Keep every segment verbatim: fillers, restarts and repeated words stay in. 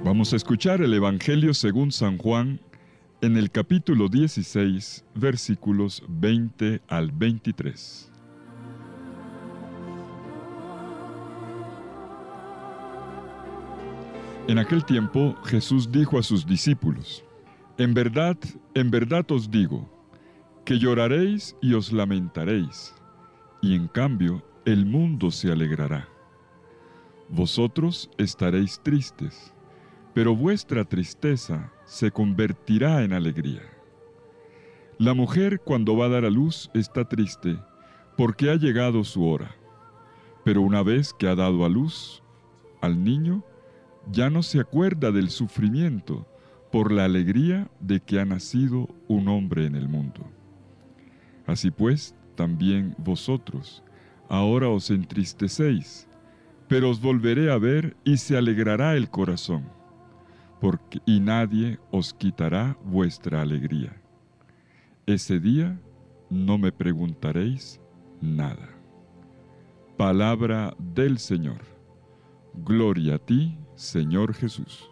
Vamos a escuchar el Evangelio según San Juan en el capítulo dieciséis, versículos veinte al veintitrés. En aquel tiempo Jesús dijo a sus discípulos: En verdad, en verdad os digo, que lloraréis y os lamentaréis, y en cambio el mundo se alegrará. Vosotros estaréis tristes, pero vuestra tristeza se convertirá en alegría. La mujer cuando va a dar a luz está triste, porque ha llegado su hora. Pero una vez que ha dado a luz al niño, ya no se acuerda del sufrimiento por la alegría de que ha nacido un hombre en el mundo. Así pues, también vosotros, ahora os entristecéis, pero os volveré a ver y se alegrará el corazón, porque, y nadie os quitará vuestra alegría. Ese día no me preguntaréis nada. Palabra del Señor. Gloria a ti, Señor Jesús.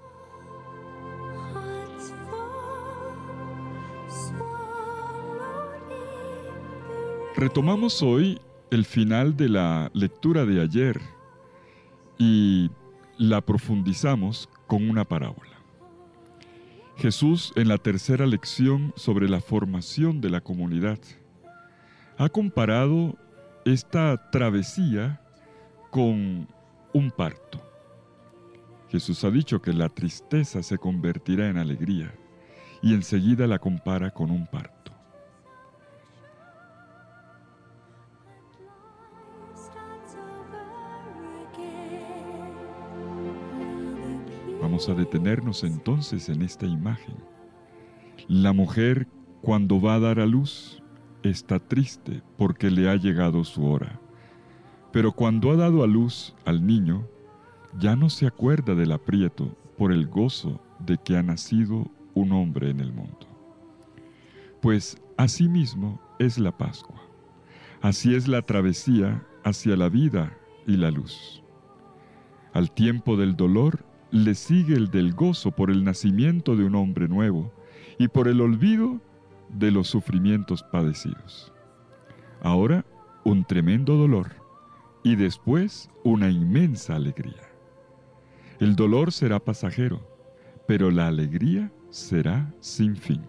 Retomamos hoy el final de la lectura de ayer y la profundizamos con una parábola. Jesús, en la tercera lección sobre la formación de la comunidad, ha comparado esta travesía con un parto. Jesús ha dicho que la tristeza se convertirá en alegría y enseguida la compara con un parto. Vamos a detenernos entonces en esta imagen. La mujer, cuando va a dar a luz, está triste porque le ha llegado su hora. Pero cuando ha dado a luz al niño, ya no se acuerda del aprieto por el gozo de que ha nacido un hombre en el mundo. Pues así mismo es la Pascua. Así es la travesía hacia la vida y la luz. Al tiempo del dolor le sigue el del gozo por el nacimiento de un hombre nuevo y por el olvido de los sufrimientos padecidos. Ahora un tremendo dolor y después una inmensa alegría. El dolor será pasajero, pero la alegría será sin fin.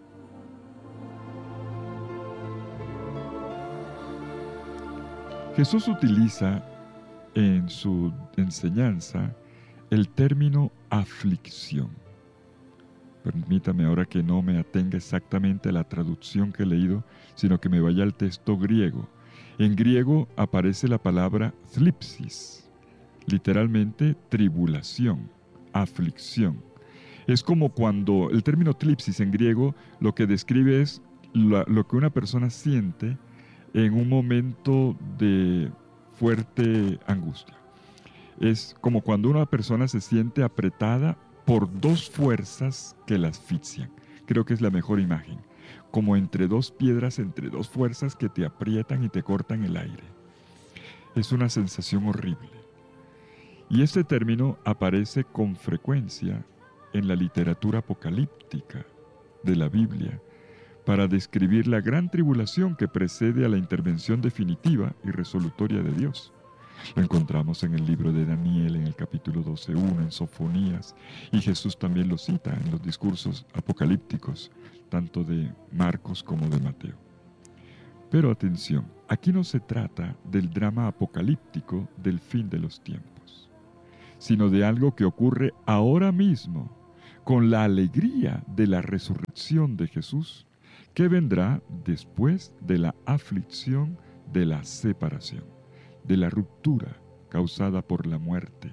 Jesús utiliza en su enseñanza el término aflicción. Permítame ahora que no me atenga exactamente a la traducción que he leído, sino que me vaya al texto griego. En griego aparece la palabra thlipsis, literalmente tribulación, aflicción. Es como cuando el término thlipsis en griego lo que describe es la, lo que una persona siente en un momento de fuerte angustia. Es como cuando una persona se siente apretada por dos fuerzas que la asfixian. Creo que es la mejor imagen. Como entre dos piedras, entre dos fuerzas que te aprietan y te cortan el aire. Es una sensación horrible. Y este término aparece con frecuencia en la literatura apocalíptica de la Biblia para describir la gran tribulación que precede a la intervención definitiva y resolutoria de Dios. Lo encontramos en el libro de Daniel, en el capítulo doce punto uno, en Sofonías, y Jesús también lo cita en los discursos apocalípticos, tanto de Marcos como de Mateo. Pero atención, aquí no se trata del drama apocalíptico del fin de los tiempos, sino de algo que ocurre ahora mismo, con la alegría de la resurrección de Jesús, que vendrá después de la aflicción de la separación, de la ruptura causada por la muerte.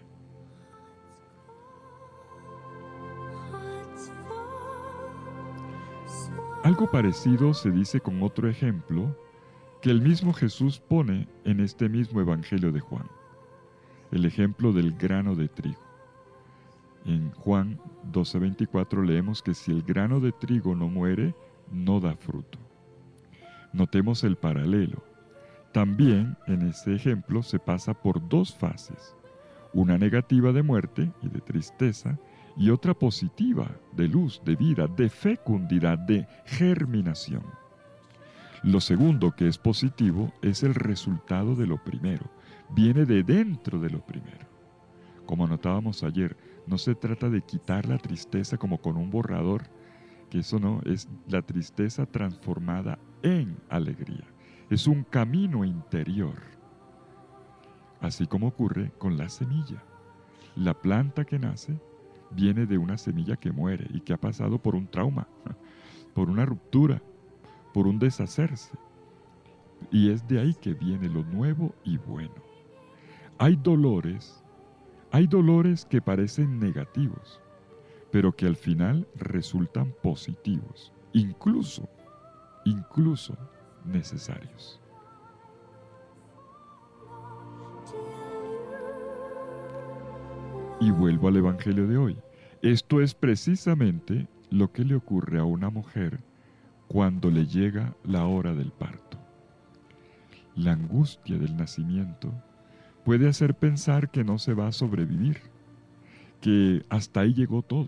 Algo parecido se dice con otro ejemplo que el mismo Jesús pone en este mismo Evangelio de Juan, el ejemplo del grano de trigo. En Juan doce veinticuatro leemos que si el grano de trigo no muere, no da fruto. Notemos el paralelo. También en este ejemplo se pasa por dos fases, una negativa de muerte y de tristeza y otra positiva, de luz, de vida, de fecundidad, de germinación. Lo segundo, que es positivo, es el resultado de lo primero. Viene de dentro de lo primero. Como notábamos ayer, no se trata de quitar la tristeza como con un borrador, que eso no, es la tristeza transformada en alegría. Es un camino interior. Así como ocurre con la semilla. La planta que nace viene de una semilla que muere y que ha pasado por un trauma, por una ruptura, por un deshacerse. Y es de ahí que viene lo nuevo y bueno. Hay dolores, hay dolores que parecen negativos, pero que al final resultan positivos, incluso, incluso necesarios. Y vuelvo al Evangelio de hoy. Esto es precisamente lo que le ocurre a una mujer cuando le llega la hora del parto. La angustia del nacimiento puede hacer pensar que no se va a sobrevivir, que hasta ahí llegó todo.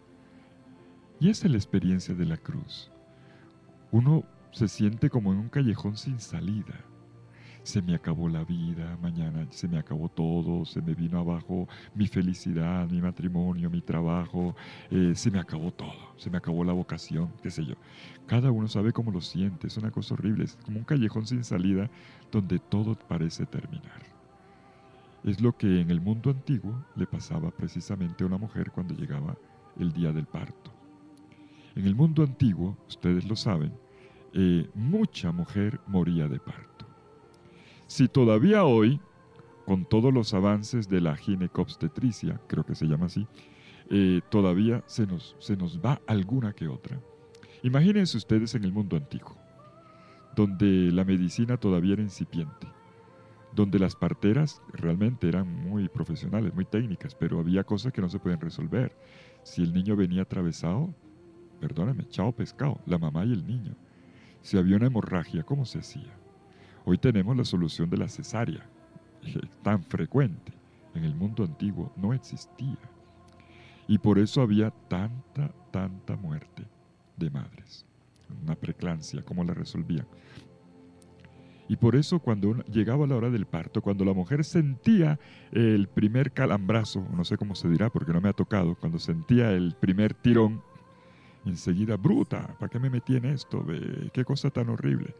Y esa es la experiencia de la cruz. Uno se siente como en un callejón sin salida. Se me acabó la vida, mañana se me acabó todo, se me vino abajo mi felicidad, mi matrimonio, mi trabajo, eh, se me acabó todo, se me acabó la vocación, qué sé yo. Cada uno sabe cómo lo siente, es una cosa horrible, es como un callejón sin salida donde todo parece terminar. Es lo que en el mundo antiguo le pasaba precisamente a una mujer cuando llegaba el día del parto. En el mundo antiguo, ustedes lo saben, eh, mucha mujer moría de parto. Si todavía hoy, con todos los avances de la ginecobstetricia, creo que se llama así, eh, todavía se nos, se nos va alguna que otra. Imagínense ustedes en el mundo antiguo, donde la medicina todavía era incipiente, donde las parteras realmente eran muy profesionales, muy técnicas, pero había cosas que no se pueden resolver. Si el niño venía atravesado, perdóname, chao pescado, la mamá y el niño. Si había una hemorragia, ¿cómo se hacía? Hoy tenemos la solución de la cesárea, tan frecuente. En el mundo antiguo no existía. Y por eso había tanta, tanta muerte de madres. Una preclancia, ¿cómo la resolvían? Y por eso cuando llegaba la hora del parto, cuando la mujer sentía el primer calambrazo, no sé cómo se dirá porque no me ha tocado, cuando sentía el primer tirón, enseguida, bruta, ¿para qué me metí en esto? ¿Qué cosa tan horrible?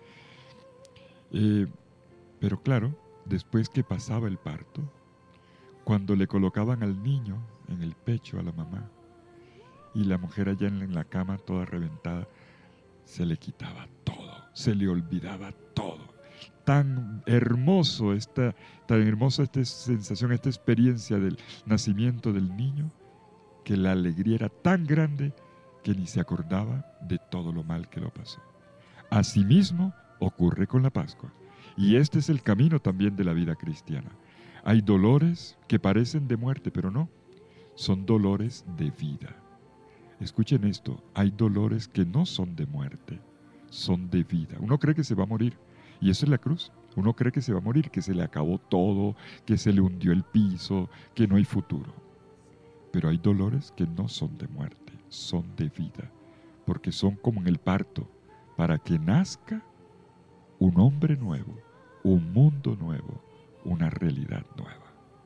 Eh, pero claro, después que pasaba el parto, cuando le colocaban al niño en el pecho a la mamá y la mujer allá en la cama toda reventada, se le quitaba todo, se le olvidaba todo. Tan hermoso esta, tan hermosa esta sensación, esta experiencia del nacimiento del niño, que la alegría era tan grande que ni se acordaba de todo lo mal que lo pasó. Asimismo ocurre con la Pascua. Y este es el camino también de la vida cristiana. Hay dolores que parecen de muerte, pero no, son dolores de vida. Escuchen esto, hay dolores que no son de muerte, son de vida. Uno cree que se va a morir, y eso es la cruz. Uno cree que se va a morir, que se le acabó todo, que se le hundió el piso, que no hay futuro. Pero hay dolores que no son de muerte, son de vida, porque son como en el parto, para que nazca un hombre nuevo, un mundo nuevo, una realidad nueva.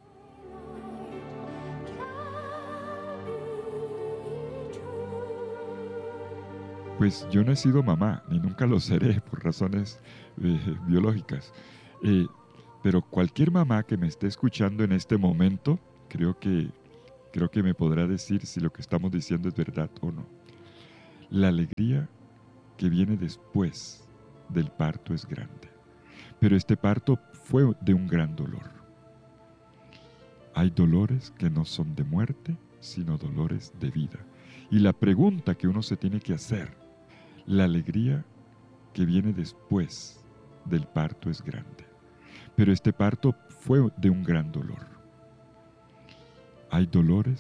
Pues yo no he sido mamá, ni nunca lo seré por razones eh, biológicas. Eh, pero cualquier mamá que me esté escuchando en este momento, creo que, creo que me podrá decir si lo que estamos diciendo es verdad o no. La alegría que viene después del parto es grande. Pero este parto fue de un gran dolor. Hay dolores que no son de muerte, sino dolores de vida. Y la pregunta que uno se tiene que hacer, la alegría que viene después del parto es grande. Pero este parto fue de un gran dolor. Hay dolores